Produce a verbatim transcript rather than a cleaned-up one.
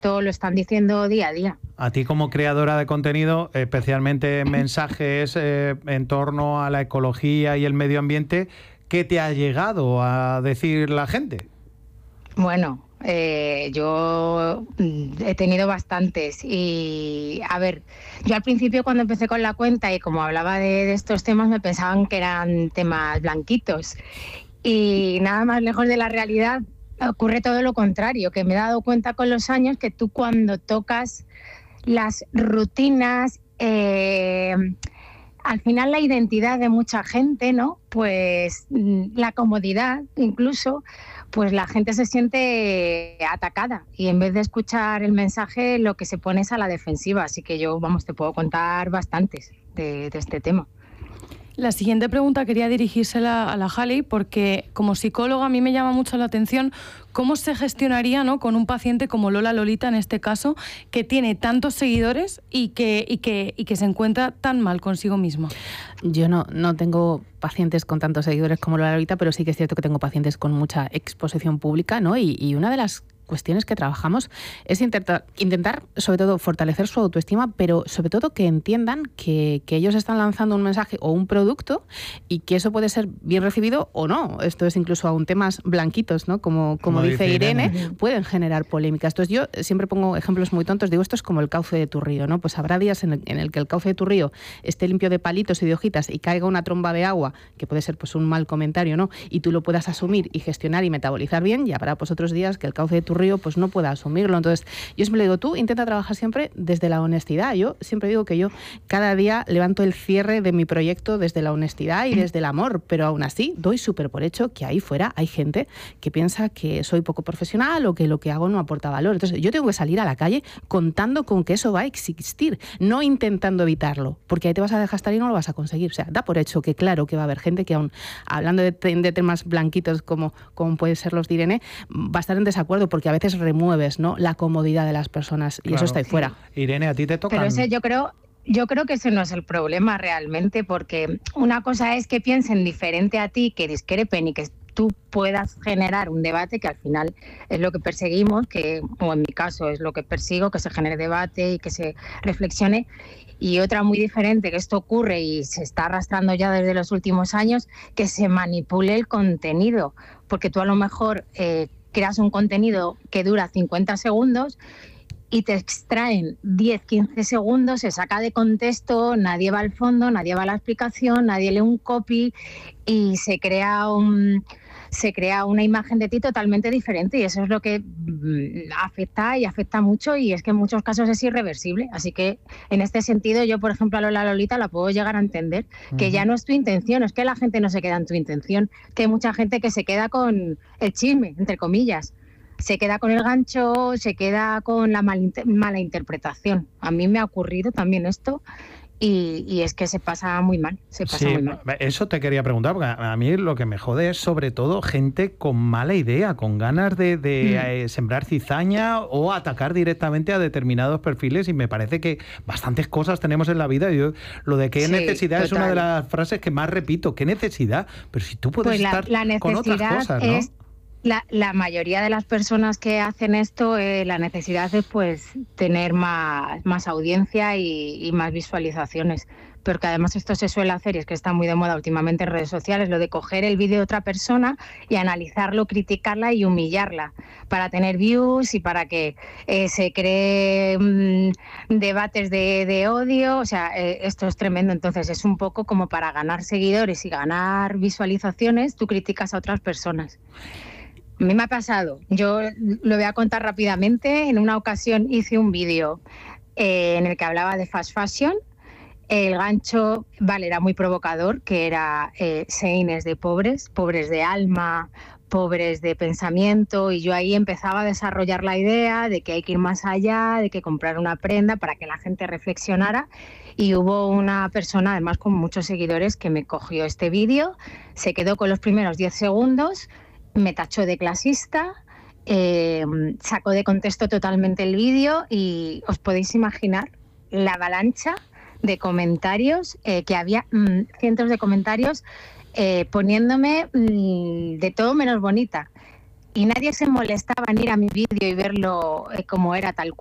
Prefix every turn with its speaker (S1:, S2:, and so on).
S1: esto lo están diciendo día a día.
S2: A ti como creadora de contenido, especialmente mensajes eh, en torno a la ecología y el medio ambiente, ¿qué te ha llegado a decir la gente?
S1: Bueno, eh, yo he tenido bastantes y, a ver, yo al principio cuando empecé con la cuenta y como hablaba de, de estos temas me pensaban que eran temas blanquitos y nada más lejos de la realidad ocurre todo lo contrario, que me he dado cuenta con los años que tú cuando tocas las rutinas, eh, al final la identidad de mucha gente, ¿no? Pues la comodidad incluso, pues la gente se siente atacada y en vez de escuchar el mensaje lo que se pone es a la defensiva. Así que yo, vamos, te puedo contar bastantes de, de este tema.
S3: La siguiente pregunta quería dirigírsela a la Hayley porque como psicóloga a mí me llama mucho la atención cómo se gestionaría, ¿no?, con un paciente como Lola Lolita en este caso, que tiene tantos seguidores y que, y que, y que se encuentra tan mal consigo misma.
S4: Yo no, no tengo pacientes con tantos seguidores como Lola Lolita, pero sí que es cierto que tengo pacientes con mucha exposición pública, ¿no? Y, y una de las cuestiones que trabajamos es intentar, intentar sobre todo fortalecer su autoestima, pero sobre todo que entiendan que, que ellos están lanzando un mensaje o un producto y que eso puede ser bien recibido o no. Esto es incluso aún temas blanquitos, ¿no? Como, como, como dice Irene, Irene, pueden generar polémicas. Entonces yo siempre pongo ejemplos muy tontos, digo, esto es como el cauce de tu río, ¿no? Pues habrá días en el, en el que el cauce de tu río esté limpio de palitos y de hojitas y caiga una tromba de agua, que puede ser pues un mal comentario, ¿no? Y tú lo puedas asumir y gestionar y metabolizar bien, y habrá pues otros días que el cauce de tu río pues no pueda asumirlo. Entonces yo siempre le digo, tú intenta trabajar siempre desde la honestidad. Yo siempre digo que yo cada día levanto el cierre de mi proyecto desde la honestidad y desde el amor, pero aún así doy súper por hecho que ahí fuera hay gente que piensa que soy poco profesional o que lo que hago no aporta valor. Entonces yo tengo que salir a la calle contando con que eso va a existir, no intentando evitarlo, porque ahí te vas a desgastar y no lo vas a conseguir. O sea, da por hecho que claro que va a haber gente que aún, hablando de, de temas blanquitos como, como pueden ser los de Irene, va a estar en desacuerdo porque a veces remueves, ¿no?, la comodidad de las personas y claro, eso está ahí sí. fuera.
S2: Irene, a ti te toca.
S1: Pero ese yo creo... Yo creo que ese no es el problema realmente, porque una cosa es que piensen diferente a ti, que discrepen y que tú puedas generar un debate, que al final es lo que perseguimos, que, o en mi caso es lo que persigo, que se genere debate y que se reflexione. Y otra muy diferente, que esto ocurre y se está arrastrando ya desde los últimos años, que se manipule el contenido, porque tú a lo mejor eh, creas un contenido que dura cincuenta segundos y te extraen diez, quince segundos, se saca de contexto, nadie va al fondo, nadie va a la explicación, nadie lee un copy y se crea un, se crea una imagen de ti totalmente diferente, y eso es lo que afecta y afecta mucho, y es que en muchos casos es irreversible. Así que en este sentido yo, por ejemplo, a Lola Lolita la puedo llegar a entender, uh-huh. que ya no es tu intención, es que la gente no se queda en tu intención, que hay mucha gente que se queda con el chisme, entre comillas. Se queda con el gancho, se queda con la mal, mala interpretación. A mí me ha ocurrido también esto y, y es que se pasa muy mal, se pasa
S2: sí,
S1: muy mal.
S2: Eso te quería preguntar, porque a mí lo que me jode es sobre todo gente con mala idea, con ganas de, de mm. eh, sembrar cizaña o atacar directamente a determinados perfiles, y me parece que bastantes cosas tenemos en la vida. Yo, lo de qué sí, necesidad total. Es una de las frases que más repito, ¿qué necesidad? Pero si tú puedes
S1: pues la,
S2: estar
S1: la
S2: con otras cosas, ¿no?
S1: Es... La, la mayoría de las personas que hacen esto, eh, la necesidad es pues tener más, más audiencia y, y más visualizaciones, porque además esto se suele hacer, y es que está muy de moda últimamente en redes sociales, lo de coger el vídeo de otra persona y analizarlo, criticarla y humillarla para tener views y para que eh, se creen mmm, debates de, de odio. O sea, eh, esto es tremendo. Entonces es un poco como para ganar seguidores y ganar visualizaciones, tú criticas a otras personas. A mí me ha pasado, yo lo voy a contar rápidamente. En una ocasión hice un vídeo eh, en el que hablaba de fast fashion. El gancho, vale, era muy provocador, que era eh, seines de pobres, pobres de alma, pobres de pensamiento, y yo ahí empezaba a desarrollar la idea de que hay que ir más allá, de que comprar una prenda para que la gente reflexionara. Y hubo una persona, además con muchos seguidores, que me cogió este vídeo, se quedó con los primeros diez segundos, me tachó de clasista, eh, sacó de contexto totalmente el vídeo, y os podéis imaginar la avalancha de comentarios, eh, que había mmm, cientos de comentarios eh, poniéndome mmm, de todo menos bonita. y nadie se molestaba en ir a mi vídeo y verlo eh, como era tal cual.